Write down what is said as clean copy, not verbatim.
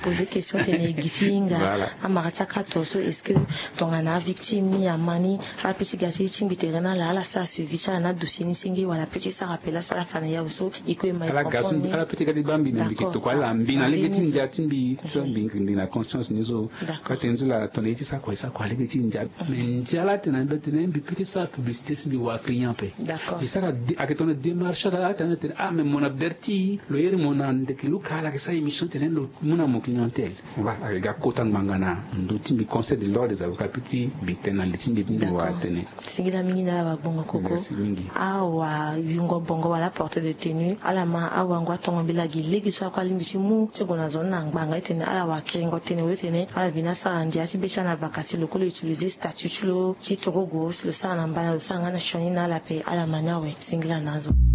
poser question tene gisinga amarataka toso est-ce que ton ana victime ni amani la petite gasi timbiterena la ça suivi ça na dossier ni singi wala petit ça rappela ça la fana ya uso iko mai ala gasun ala petit gadi bambi ni bikito kwa la mbina legeti nja timbi timbi na conscience nizo katenzo la toneti ça kwa legeti nja njala tena betene bi petit ça publicité si bi wa client pe et ça a que ton démarche là tena mais mon averti lo yeri mon ande ki lu kala que ça émission tena lo mona mon clientèle on va ga kotan mangana ndo timbi conseil de l'ordre des avocats petit bitena litimbi bi wa tene singila mingi na ba bongo koko awa yungo bongo wala porte de tenue ala ma awa ngwa tongo bilagi legi so kwa limbishi mu segona zona nganga tene ala wa krengo tene wetene ala vina sa andia si besha na vakasi lokolo utiliser statut lo ti togo go le sa na mbana le sa ngana shoni na la pe ala manawe singila nazo